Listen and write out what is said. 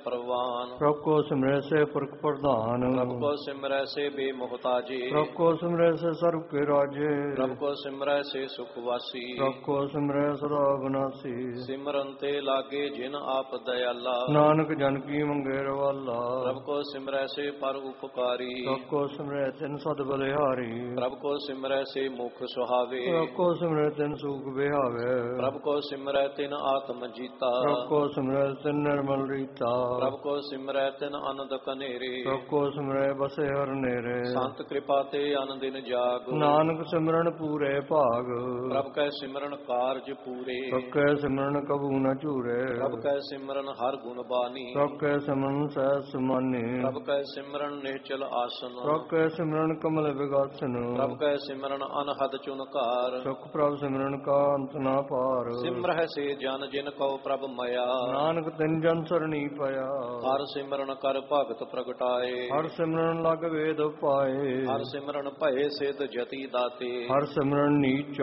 ਪ੍ਰਵਾਨ। ਪ੍ਰਭ ਕੋ ਸਿਮਰੈ ਸੇ ਪੁਰਖ ਪ੍ਰਧਾਨ। ਪ੍ਰਭ ਕੋ ਸਿਮਰੈ ਸੇ ਬੇਮੁਹਤਾਜੀ। ਪ੍ਰਭ ਕੋ ਸਿਮਰੈ ਸੇ ਸਰਬ ਕੇ ਰਾਜੇ। ਪ੍ਰਭ ਕੋ ਸਿਮਰੈ ਸੇ ਸੁਖ ਵਾਸੀ। ਪ੍ਰਭ ਕੋ ਸਿਮਰੈ ਸਦਾ ਬਿਨਾਸੀ। ਸਿਮਰਨ ਤੇ ਲਾਗੇ ਜਿਨ ਆਪ ਦਇਆਲਾ। ਨਾਨਕ ਜਨ ਕੀ ਮੰਗੇ ਰਵਾਲਾ। ਪ੍ਰਭ ਕੋ ਸਿਮਰੈ ਸੇ ਪਰ ਉਪਕਾਰੀ। ਪ੍ਰਭ ਕੋ ਸਿਮਰੈ ਤਿਨ ਸਦ ਬਲਿਹਾਰੀ। ਪ੍ਰਭ ਕੋ ਸਿਮਰੈ ਸੇ ਮੁਖ ਸੁਹਾਵੇ। ਪ੍ਰਭ ਕੋ ਸਿਮਰੈ ਤਿਨ ਸੂਖ ਵਿਹਾਵੇ। ਪ੍ਰਭ ਕੋ ਸਿਮਰੈ ਤਿਨ ਆਤਮ ਜੀਤਾ। ਪ੍ਰਭ ਕੋ ਸਿਮਰੈ ਤਿਨ ਨਿਰਮਲ ਰੀਤਾ। ਪ੍ਰਭ ਕੋ ਸਿਮਰੈ ਤਿਨ ਅਨੰਦ ਕਨੇਰੇ। ਪ੍ਰਭ ਕੋ ਸਿਮਰੈ ਬਸੇ ਹਰ ਨੇਰੇ। ਸੰਤ ਕਿਰਪਾ ਤੇ ਅਨ ਦਿਨ ਜਾਗ। ਨਾਨਕ ਸਿਮਰਨ ਪੂਰੇ ਭਾਗ। ਪ੍ਰਭ ਕੈ ਸਿਮਰਨ ਕਾਰਜ ਪੂਰੇ। ਪ੍ਰਭ ਕੈ ਸਿਮਰਨ ਕਬੂ ਨ ਝੂਰੇ। ਪ੍ਰਭ ਕੈ ਸਿਮਰਨ ਹਰ ਗੁਣ ਬਾਨੀ। ਪ੍ਰਭ ਕੈ ਸਿਮਰਨ ਸਹਿ ਸਮਾਨੀ। ਪ੍ਰਭ ਕੈ ਸਿਮਰਨ ਨਿਹਚਲ ਆਸਨ। ਪ੍ਰਭ ਕੈ ਸਿਮਰਨ ਕਮਲ ਵਿਗਾਸਨ। ਪ੍ਰਭ ਕੈ ਸਿਮਰਨ ਅਨਹਦ ਚੁਨਕਾਰ। ਸੁਖ ਪ੍ਰਭ ਸਿਮਰਨ ਕਾ ਅੰਤ ਨਾ ਪਾਰ। ਸਿਮਰਹਿ ਸੇ ਜਨ ਜਿਨ ਕਉ ਪ੍ਰਭ ਮਇਆ। ਨਾਨਕ ਤਿਨ ਜਨ ਸਰਣੀ ਪਿਆ। ਹਰ ਸਿਮਰਨ ਕਰ ਭਗਤ ਪ੍ਰਗਟਾਏ। ਹਰ ਸਿਮਰਨ ਲਗ ਵੇਦ ਪਾਏ। ਹਰ ਸਿਮਰਨ ਭਏ ਸਿਧ ਜਤੀ ਦਾਤੇ। ਹਰ ਸਿਮਰਨ ਨੀਚ